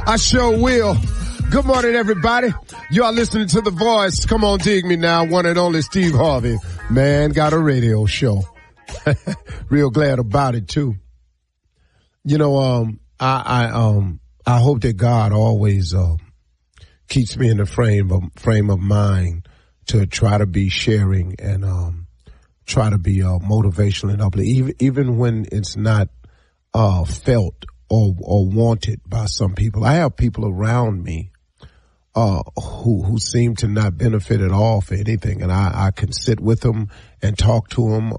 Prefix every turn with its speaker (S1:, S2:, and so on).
S1: I sure will. Good morning, everybody. You are listening to The Voice. Come on, dig me now. One and only Steve Harvey. Man, got a radio show. Real glad about it, too. You know, I hope that God always keeps me in the frame of mind to try to be sharing and try to be motivational and uplifting, even when it's not felt or wanted by some people. I have people around me who seem to not benefit at all for anything, and I can sit with them and talk to them